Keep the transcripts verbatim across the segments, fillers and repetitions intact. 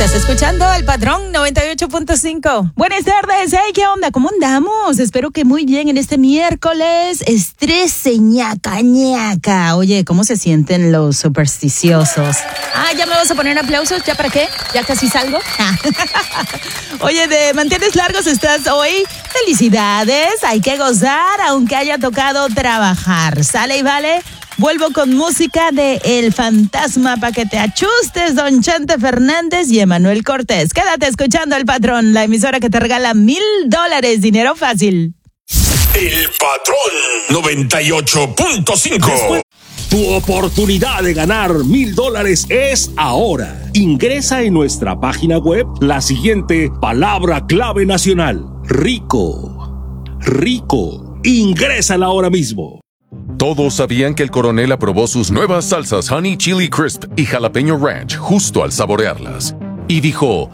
Estás escuchando El Patrón noventa y ocho punto cinco. Buenas tardes, hey, ¿qué onda? ¿Cómo andamos? Espero que muy bien en este miércoles. Estrés, ñaca, ñaca. Oye, ¿cómo se sienten los supersticiosos? Ah, ¿ya me vas a poner aplausos? ¿Ya para qué? ¿Ya casi salgo? Ah. Oye, de manteles largos estás hoy. Felicidades, hay que gozar aunque haya tocado trabajar. ¿Sale y vale? Vuelvo con música de El Fantasma para que te achustes, Don Chente Fernández y Emanuel Cortés. Quédate escuchando El Patrón, la emisora que te regala mil dólares, dinero fácil. El Patrón noventa y ocho punto cinco. Tu oportunidad de ganar mil dólares es ahora. Ingresa en nuestra página web la siguiente palabra clave nacional: rico. Rico. Ingrésala ahora mismo. Todos sabían que el coronel aprobó sus nuevas salsas Honey Chili Crisp y Jalapeño Ranch justo al saborearlas. Y dijo...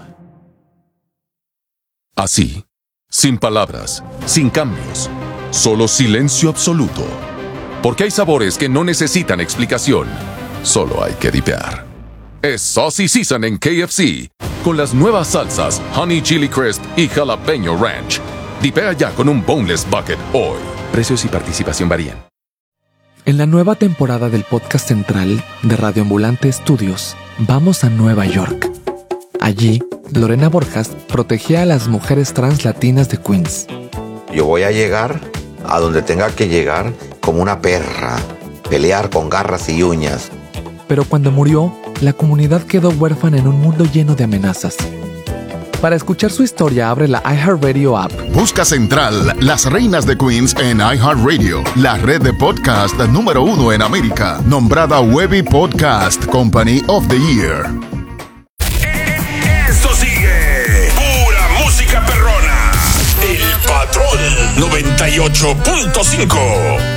así, sin palabras, sin cambios, solo silencio absoluto. Porque hay sabores que no necesitan explicación, solo hay que dipear. Es Saucy Season en K F C, con las nuevas salsas Honey Chili Crisp y Jalapeño Ranch. Dipea ya con un Boneless Bucket hoy. Precios y participación varían. En la nueva temporada del podcast central de Radio Ambulante Estudios, vamos a Nueva York. Allí, Lorena Borjas protegía a las mujeres trans latinas de Queens. Yo voy a llegar a donde tenga que llegar como una perra, pelear con garras y uñas. Pero cuando murió, la comunidad quedó huérfana en un mundo lleno de amenazas. Para escuchar su historia, abre la iHeartRadio app. Busca Central, las reinas de Queens en iHeartRadio, la red de podcast número uno en América, nombrada Webby Podcast Company of the Year. Esto sigue pura música perrona. El Patrón noventa y ocho punto cinco.